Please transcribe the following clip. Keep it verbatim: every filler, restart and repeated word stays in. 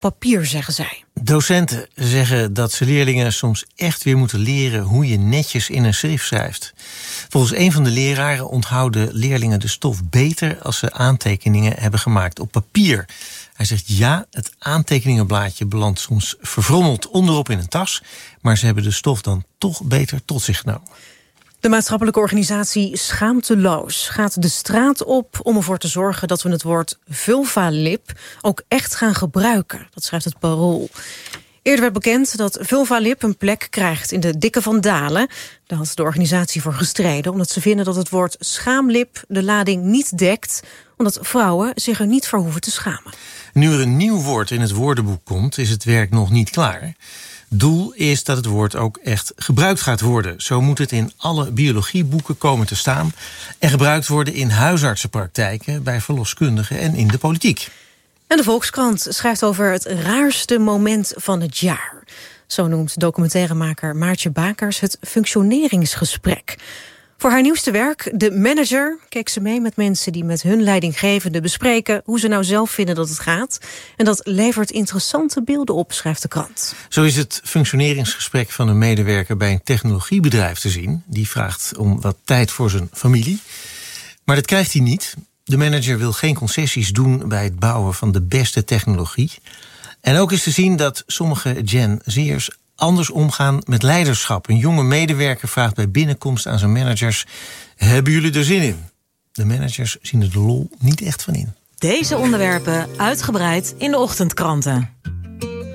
papier, zeggen zij. Docenten zeggen dat ze leerlingen soms echt weer moeten leren hoe je netjes in een schrift schrijft. Volgens een van de leraren onthouden leerlingen de stof beter als ze aantekeningen hebben gemaakt op papier. Hij zegt ja, het aantekeningenblaadje belandt soms verfrommeld onderop in een tas, maar ze hebben de stof dan toch beter tot zich genomen. De maatschappelijke organisatie Schaamteloos gaat de straat op om ervoor te zorgen dat we het woord vulvalip ook echt gaan gebruiken. Dat schrijft het Parool. Eerder werd bekend dat vulvalip een plek krijgt in de Dikke van Dalen. Daar had de organisatie voor gestreden, omdat ze vinden dat het woord schaamlip de lading niet dekt, omdat vrouwen zich er niet voor hoeven te schamen. Nu er een nieuw woord in het woordenboek komt, is het werk nog niet klaar. Doel is dat het woord ook echt gebruikt gaat worden. Zo moet het in alle biologieboeken komen te staan en gebruikt worden in huisartsenpraktijken, bij verloskundigen en in de politiek. En de Volkskrant schrijft over het raarste moment van het jaar. Zo noemt documentairemaker Maartje Bakers het functioneringsgesprek. Voor haar nieuwste werk, De Manager, keek ze mee met mensen die met hun leidinggevende bespreken hoe ze nou zelf vinden dat het gaat. En dat levert interessante beelden op, schrijft de krant. Zo is het functioneringsgesprek van een medewerker bij een technologiebedrijf te zien. Die vraagt om wat tijd voor zijn familie. Maar dat krijgt hij niet. De manager wil geen concessies doen bij het bouwen van de beste technologie. En ook is te zien dat sommige Gen Z'ers anders omgaan met leiderschap. Een jonge medewerker vraagt bij binnenkomst aan zijn managers: hebben jullie er zin in? De managers zien er de lol niet echt van in. Deze onderwerpen uitgebreid in de ochtendkranten.